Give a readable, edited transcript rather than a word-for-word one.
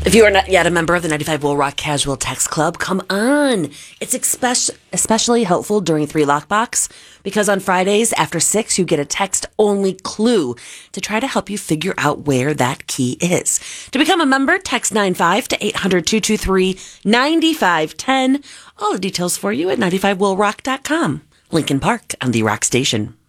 If you are not yet a member of the 95 Will Rock Casual Text Club, come on. It's especially helpful during 3 Lockbox because on Fridays after 6, you get a text-only clue to try to help you figure out where that key is. To become a member, text 95 to 800-223-9510. All the details for you at 95willrock.com. Lincoln Park on the Rock Station.